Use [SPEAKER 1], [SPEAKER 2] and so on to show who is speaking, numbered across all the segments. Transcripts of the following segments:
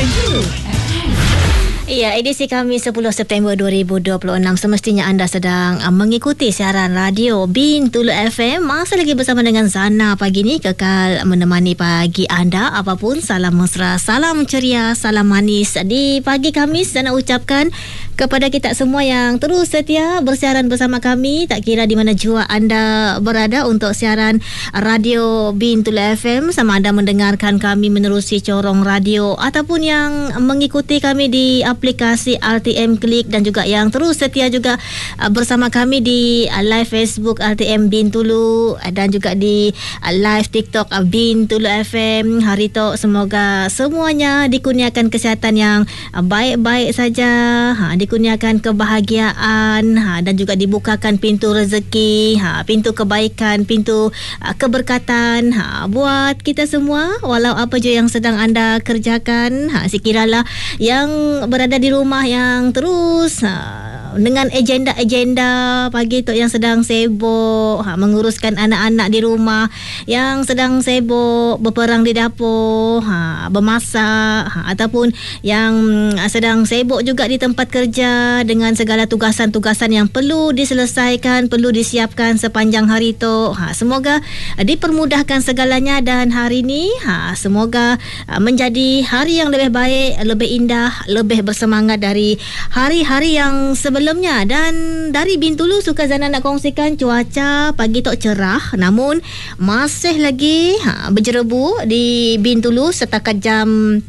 [SPEAKER 1] Bintulu FM. Ya, edisi Khamis 10 September 2026. Semestinya anda sedang mengikuti siaran radio Bintulu FM. Masih lagi bersama dengan Zana pagi ni, kekal menemani pagi anda. Apapun, salam mesra, salam ceria, salam manis di pagi Khamis. Zana ucapkan kepada kita semua yang terus setia bersiaran bersama kami, tak kira di mana jua anda berada untuk siaran radio Bintulu FM, sama anda mendengarkan kami menerusi corong radio ataupun yang mengikuti kami di aplikasi RTM Klik, dan juga yang terus setia juga bersama kami di live Facebook RTM Bintulu dan juga di live TikTok Bintulu FM. Hari tu semoga semuanya dikurniakan kesihatan yang baik-baik saja, dikurniakan kebahagiaan, dan juga dibukakan pintu rezeki, pintu kebaikan, pintu keberkatan buat kita semua, walau apa je yang sedang anda kerjakan. Sekiralah yang berada di rumah yang terus dengan agenda pagi tu yang sedang sibuk menguruskan anak-anak di rumah, yang sedang sibuk berperang di dapur, bermasak, ataupun yang sedang sibuk juga di tempat kerja dengan segala tugasan-tugasan yang perlu diselesaikan, perlu disiapkan sepanjang hari tu. Semoga dipermudahkan segalanya, dan hari ni semoga menjadi hari yang lebih baik, lebih indah, lebih bersemangat dari hari-hari yang sebelumnya. Dan dari Bintulu, suka Zana nak kongsikan cuaca pagi tu cerah, namun masih lagi berjerebu di Bintulu setakat jam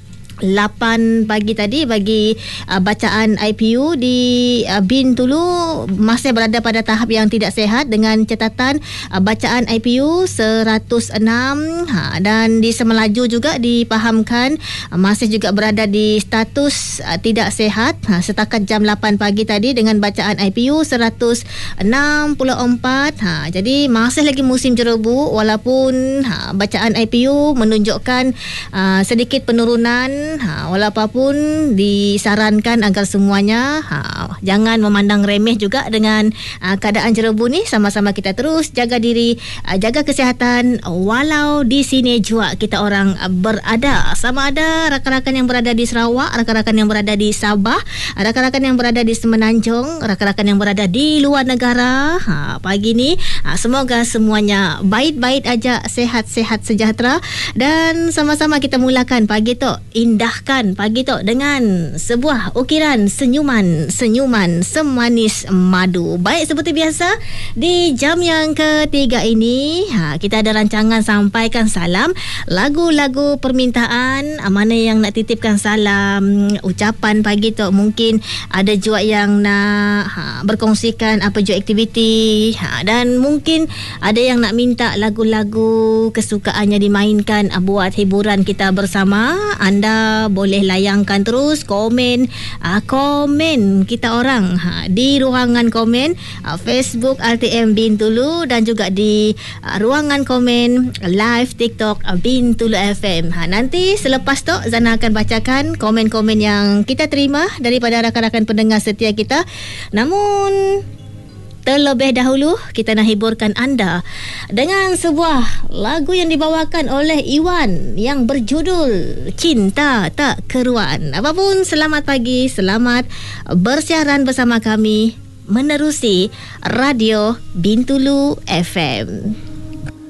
[SPEAKER 1] 8 pagi tadi. Bagi bacaan IPU di Bintulu masih berada pada tahap yang tidak sihat dengan catatan bacaan IPU 106, dan di Semelaju juga dipahamkan masih juga berada di status tidak sihat setakat jam 8 pagi tadi dengan bacaan IPU 164. Jadi masih lagi musim jerebu, walaupun bacaan IPU menunjukkan sedikit penurunan. Walaupun disarankan agar semuanya jangan memandang remeh juga dengan keadaan jerebu ni. Sama-sama kita terus jaga diri, jaga kesihatan, walau di sini jua kita orang berada. Sama ada rakan-rakan yang berada di Sarawak, rakan-rakan yang berada di Sabah, rakan-rakan yang berada di Semenanjung, rakan-rakan yang berada di luar negara. Pagi ni semoga semuanya baik-baik aja, sehat-sehat sejahtera, dan sama-sama kita mulakan pagi tu, indahkan pagi tu dengan sebuah ukiran senyuman semanis madu. Baik, seperti biasa di jam yang ketiga ini kita ada rancangan sampaikan salam, lagu-lagu permintaan. Mana yang nak titipkan salam, ucapan pagi tu, mungkin ada juga yang nak berkongsikan apa je aktiviti, dan mungkin ada yang nak minta lagu-lagu kesukaannya dimainkan buat hiburan kita bersama. Anda boleh layangkan terus komen kita orang di ruangan komen Facebook RTM Bintulu, dan juga di ruangan komen live TikTok Bintulu FM. Nanti selepas tu Zana akan bacakan komen-komen yang kita terima daripada rakan-rakan pendengar setia kita. Namun terlebih dahulu kita nak hiburkan anda dengan sebuah lagu yang dibawakan oleh Iwan yang berjudul Cinta Tak Keruan. Apapun, selamat pagi, selamat bersiaran bersama kami menerusi Radio Bintulu FM.